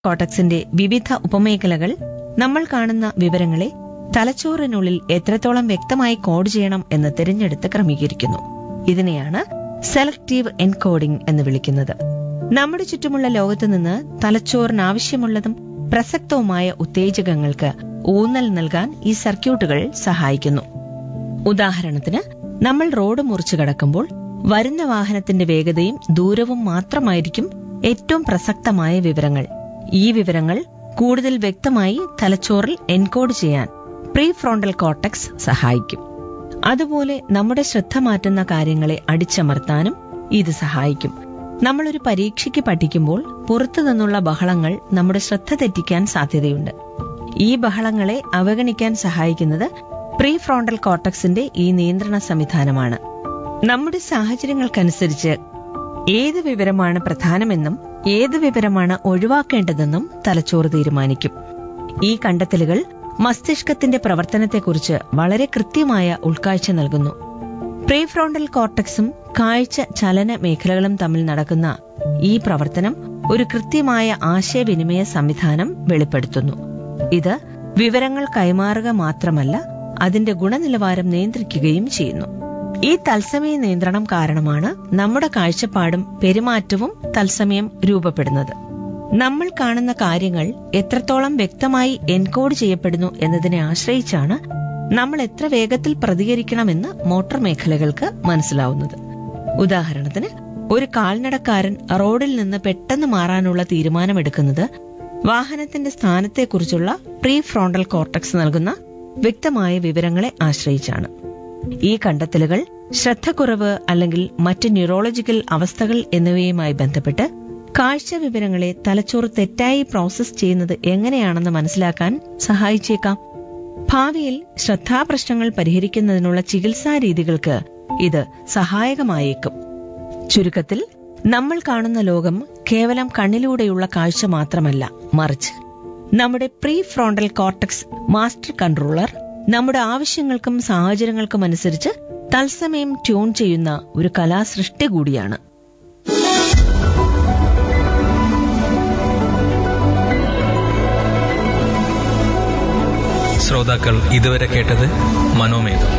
കോർട്ടക്സിന്റെ വിവിധ ഉപമേഖലകൾ നമ്മൾ കാണുന്ന വിവരങ്ങളെ തലച്ചോറിനുള്ളിൽ എത്രത്തോളം വ്യക്തമായി കോഡ് ചെയ്യണം എന്ന് തിരഞ്ഞെടുത്ത് ക്രമീകരിക്കുന്നു. ഇതിനെയാണ് സെലക്ടീവ് എൻകോഡിംഗ് എന്ന് വിളിക്കുന്നത്. നമ്മുടെ ചുറ്റുമുള്ള ലോകത്തു നിന്ന് തലച്ചോറിന് ആവശ്യമുള്ളതും പ്രസക്തവുമായ ഉത്തേജകങ്ങൾക്ക് ഊന്നൽ നൽകാൻ ഈ സർക്യൂട്ടുകൾ സഹായിക്കുന്നു. ഉദാഹരണത്തിന്, നമ്മൾ റോഡ് മുറിച്ചു കടക്കുമ്പോൾ വരുന്ന വാഹനത്തിന്റെ വേഗതയും ദൂരവും മാത്രമായിരിക്കും ഏറ്റവും പ്രസക്തമായ വിവരങ്ങൾ. ഈ വിവരങ്ങൾ കൂടുതൽ വ്യക്തമായി തലച്ചോറിൽ എൻകോഡ് ചെയ്യാൻ പ്രീ ഫ്രോണ്ടൽ കോർട്ടക്സ് സഹായിക്കും. അതുപോലെ നമ്മുടെ ശ്രദ്ധ മാറ്റുന്ന കാര്യങ്ങളെ അടിച്ചമർത്താനും ഇത് സഹായിക്കും. നമ്മളൊരു പരീക്ഷയ്ക്ക് പഠിക്കുമ്പോൾ പുറത്തു നിന്നുള്ള ബഹളങ്ങൾ നമ്മുടെ ശ്രദ്ധ തെറ്റിക്കാൻ സാധ്യതയുണ്ട്. ഈ ബഹളങ്ങളെ അവഗണിക്കാൻ സഹായിക്കുന്നത് പ്രീ ഫ്രോണ്ടൽ കോർട്ടക്സിന്റെ ഈ നിയന്ത്രണ സംവിധാനമാണ്. നമ്മുടെ സാഹചര്യങ്ങൾക്കനുസരിച്ച് ഏത് വിവരമാണ് പ്രധാനമെന്നും ഏത് വിവരമാണ് ഒഴിവാക്കേണ്ടതെന്നും തലച്ചോറ് തീരുമാനിക്കും. ഈ കണ്ടെത്തലുകൾ മസ്തിഷ്കത്തിന്റെ പ്രവർത്തനത്തെക്കുറിച്ച് വളരെ കൃത്യമായ ഉൾക്കാഴ്ച നൽകുന്നു. പ്രീഫ്രോണ്ടൽ കോർട്ടക്സും കാഴ്ച ചലന മേഖലകളും തമ്മിൽ നടക്കുന്ന ഈ പ്രവർത്തനം ഒരു കൃത്യമായ ആശയവിനിമയ സംവിധാനം വെളിപ്പെടുത്തുന്നു. ഇത് വിവരങ്ങൾ കൈമാറുക മാത്രമല്ല, അതിന്റെ ഗുണനിലവാരം നിയന്ത്രിക്കുകയും ചെയ്യുന്നു. ഈ തത്സമയ നിയന്ത്രണം കാരണമാണ് നമ്മുടെ കാഴ്ചപ്പാടും പെരുമാറ്റവും തത്സമയം രൂപപ്പെടുന്നത്. നമ്മൾ കാണുന്ന കാര്യങ്ങൾ എത്രത്തോളം വ്യക്തമായി എൻകോഡ് ചെയ്യപ്പെടുന്നു എന്നതിനെ ആശ്രയിച്ചാണ് നമ്മൾ എത്ര വേഗത്തിൽ പ്രതികരിക്കണമെന്ന് മോട്ടോർ മേഖലകൾക്ക് മനസ്സിലാവുന്നത്. ഉദാഹരണത്തിന്, ഒരു കാൽനടക്കാരൻ റോഡിൽ നിന്ന് പെട്ടെന്ന് മാറാനുള്ള തീരുമാനമെടുക്കുന്നത് വാഹനത്തിന്റെ സ്ഥാനത്തെക്കുറിച്ചുള്ള പ്രീ ഫ്രോണ്ടൽ കോർട്ടക്സ് നൽകുന്ന വ്യക്തമായ വിവരങ്ങളെ ആശ്രയിച്ചാണ്. ഈ കണ്ടെത്തലുകൾ ശ്രദ്ധക്കുറവ് അല്ലെങ്കിൽ മറ്റ് ന്യൂറോളജിക്കൽ അവസ്ഥകൾ എന്നിവയുമായി ബന്ധപ്പെട്ട് കാഴ്ച വിവരങ്ങളെ തലച്ചോറ് തെറ്റായി പ്രോസസ് ചെയ്യുന്നത് എങ്ങനെയാണെന്ന് മനസ്സിലാക്കാൻ സഹായിച്ചേക്കാം. ഭാവിയിൽ ശ്രദ്ധാപ്രശ്നങ്ങൾ പരിഹരിക്കുന്നതിനുള്ള ചികിത്സാ രീതികൾക്ക് ഇത് സഹായകമായേക്കും. ചുരുക്കത്തിൽ, നമ്മൾ കാണുന്ന ലോകം കേവലം കണ്ണിലൂടെയുള്ള കാഴ്ച മാത്രമല്ല, മറിച്ച് നമ്മുടെ pre frontal cortex master controller നമ്മുടെ ആവശ്യങ്ങൾക്കും സാഹചര്യങ്ങൾക്കും അനുസരിച്ച് തത്സമയം ട്യൂൺ ചെയ്യുന്ന ഒരു കലാസൃഷ്ടി കൂടിയാണ്. ശ്രോതാക്കൾ ഇതുവരെ കേട്ടത് മനോമേധം.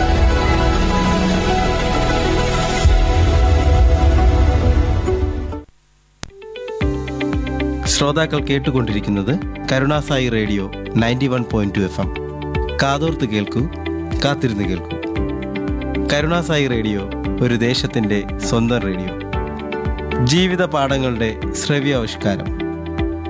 ശ്രോതാക്കൾ കേട്ടുകൊണ്ടിരിക്കുന്നത് കരുണാസായി റേഡിയോ 91.2 FM. കാതോർത്ത് കേൾക്കൂ, കാത്തിരുന്ന് കേൾക്കൂ. കരുണാസായി റേഡിയോ ഒരു ദേശത്തിന്റെ സ്വന്തം റേഡിയോ. ജീവിത പാഠങ്ങളുടെ ശ്രവ്യാവിഷ്കാരം.